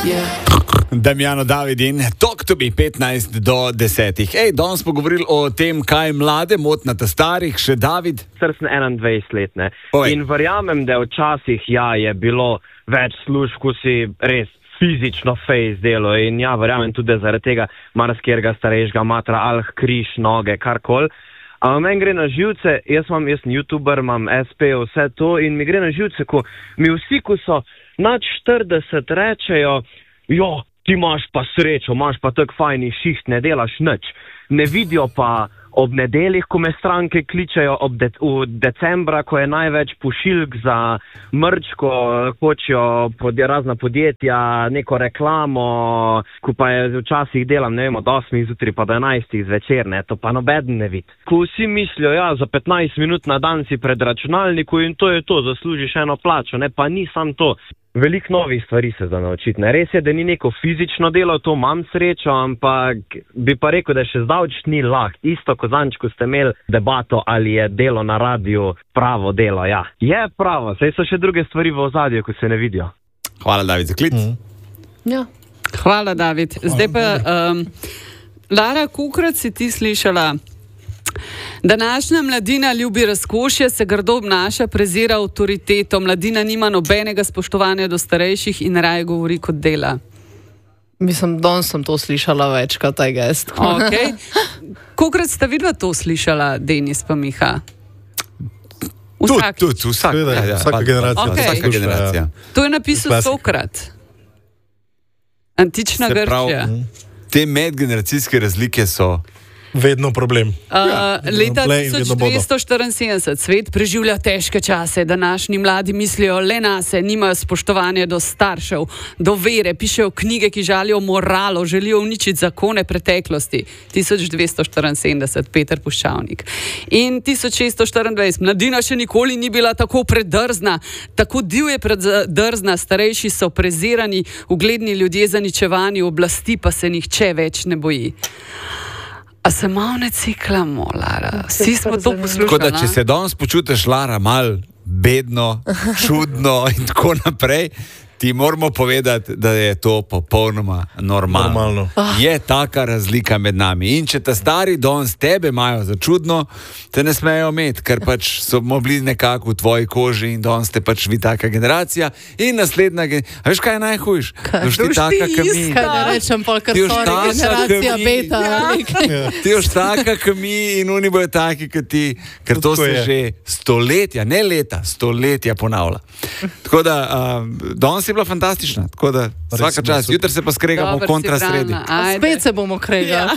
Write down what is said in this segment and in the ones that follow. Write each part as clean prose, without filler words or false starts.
Damjano David in Talk to me 15 do 10. Danes smo govorili o tem, kaj mlade moti na ta starih, še David. Star sem 21 let, ne. In verjamem, da včasih je bilo več služb, ko si res fizično fejs delo in verjamem tudi, da zaradi tega marsikjerega starejšega matra križ, noge, karkoli. Meni gre na živce, jaz sem youtuber, imam SP, vse to in mi gre na živce, ko mi vsi, ko so nad 40 rečejo, ti imaš pa srečo, imaš pa tak fajni šiht, ne delaš nič. Ne vidijo pa ob nedeljih, ko me stranke kličejo, v decembra, ko je največ pošiljk za mrč, ko hočejo razna podjetja, neko reklamo, ko pa je včasih delam, ne vem, od 8 zjutraj pa do 11 zvečer, ne, to pa nobeden ne vidi. Ko vsi mislijo, za 15 minut na dan si pred računalniku in to je to, zaslužiš eno plačo, ne, pa ni sam to. Veliko novih stvari se da naučiti. Res je, da ni neko fizično delo, to imam srečo, ampak bi pa rekel, da še zdavč ni lahko. Isto ko zadnjič, ko ste imeli debato, ali je delo na radiju pravo delo. Je pravo, saj so še druge stvari v ozadju, ko se ne vidijo. Hvala, David, za klic. Hvala, David. Zdaj pa, Lara, kolikrat si ti slišala? Današnja mladina ljubi razkošje, se grdo obnaša, prezira avtoriteto, mladina nima nobenega spoštovanja do starejših in raje govori kot dela. Mislim, danes sem to slišala večkrat, I guess. Okay. Kolikrat sta vidva to slišala, Denis pa Miha? Vsaka generacija. To je napisal Sokrat. Antična Grčija. Te medgeneracijske razlike so vedno problem. Leta 1274 svet preživlja težke čase. Današnji mladi mislijo le nase, nimajo spoštovanja do staršev, do vere, pišejo knjige, ki žalijo moralo, želijo uničiti zakone preteklosti. 1274, Peter Puščavnik. In 1624, mladina še nikoli ni bila tako predrzna, tako divje predrzna, starejši so prezirani, ugledni ljudje zaničevani, oblasti pa se nihče več ne boji. A se malo ne ciklamo, Lara? Vsi smo to poslušali. Tako da, če se danes počutiš, Lara, malo bedno, čudno in tako naprej, ti moramo povedati, da je to popolnoma normalno. Je taka razlika med nami. In če ta stari danes tebe imajo za čudno, te ne smejo imeti, ker pač smo bili nekako v tvoji koži in danes ste pač vi taka generacija in naslednja generacija. A veš, kaj je najhujš? Ti taka, ka mi. Kaj ne rečem, polkar sorry, generacija beta. Ti još taka, ka mi in oni bojo taki, ka ti, ker to se že stoletja, ne leta, stoletja ponavlja. Tako da, danes je bila fantastična, tako da vsaka čas, jutri se pa skregamo v kontrasredi. Spet se bomo kregali.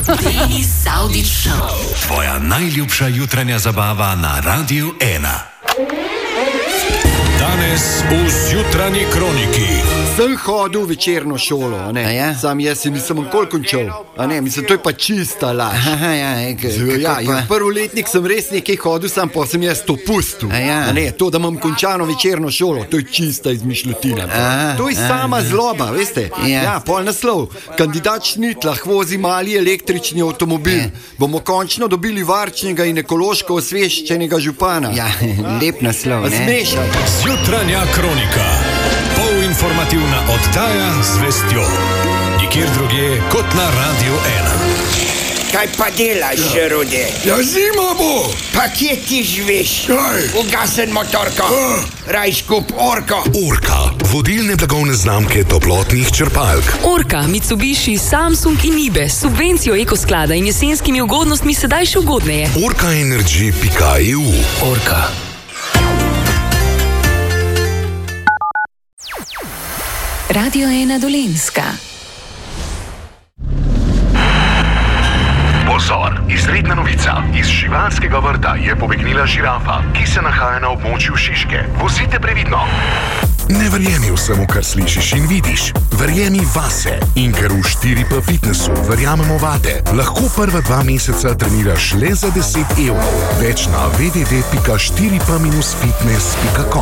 Tvoja najljubša jutranja zabava na Radiu 1. Danes v Zjutranji kroniki. Sem hodil v večerno šolo, sam jaz si nisem nikoli končal, mislim, to je pa čista laž. V prvoletnik sem res nekaj hodil, sam pa sem jaz to pustil. To, da imam končano večerno šolo, to je čista izmišljotina. To je sama zloba, veste. Pol naslov. Kandidat Šnitlah vozi mali električni avtomobil. Bomo končno dobili varčnega in ekološko osveščenega župana. Lep naslov, ne? Smešaj. Zjutranja kronika. Informativna oddaja z vestjo. Nikjer drugje kot na Radiu 1. Kaj pa delaš, Rude? Zima bo! Pa kje ti živiš? Ugasen motorko. Rajš kup Orko. Orka, vodilne blagovne znamke toplotnih črpalk. Orka, Mitsubishi, Samsung in Nibe s subvencijo ekosklada in jesenskimi ugodnostmi sedaj še ugodneje. Orkaenergy.eu. Orka. Radio 1 Dolenjska. Pozor, izredna novica. Iz živalskega vrta je pobegnila žirafa, ki se nahaja na območju Šiške. Vozite previdno. Ne verjemi vsemu, kar slišiš in vidiš. Verjemi vase. In ker v 4P Fitnessu verjamemo vate, lahko prva 2 meseca treniraš le za 10 €. Več na www.4p-fitness.com.